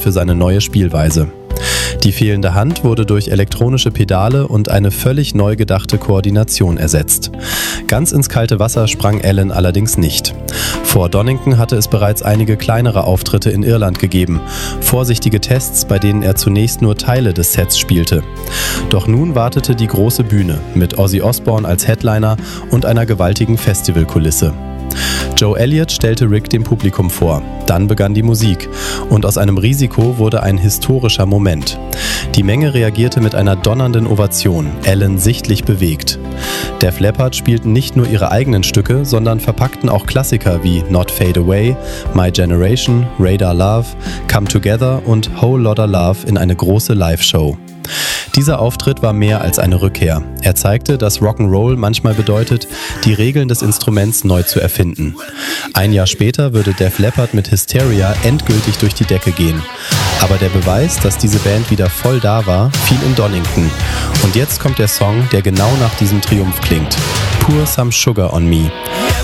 für seine neue Spielweise. Die fehlende Hand wurde durch elektronische Pedale und eine völlig neu gedachte Koordination ersetzt. Ganz ins kalte Wasser sprang Alan allerdings nicht. Vor Donington hatte es bereits einige kleinere Auftritte in Irland gegeben, vorsichtige Tests, bei denen er zunächst nur Teile des Sets spielte. Doch nun wartete die große Bühne mit Ozzy Osbourne als Headliner und einer gewaltigen Festivalkulisse. Joe Elliott stellte Rick dem Publikum vor. Dann begann die Musik und aus einem Risiko wurde ein historischer Moment. Die Menge reagierte mit einer donnernden Ovation, Alan sichtlich bewegt. Def Leppard spielten nicht nur ihre eigenen Stücke, sondern verpackten auch Klassiker wie Not Fade Away, My Generation, Radar Love, Come Together und Whole Lotta Love in eine große Live-Show. Dieser Auftritt war mehr als eine Rückkehr. Er zeigte, dass Rock'n'Roll manchmal bedeutet, die Regeln des Instruments neu zu erfinden. Ein Jahr später würde Def Leppard mit Hysteria endgültig durch die Decke gehen. Aber der Beweis, dass diese Band wieder voll da war, fiel in Donington. Und jetzt kommt der Song, der genau nach diesem Triumph klingt. Pour Some Sugar on Me.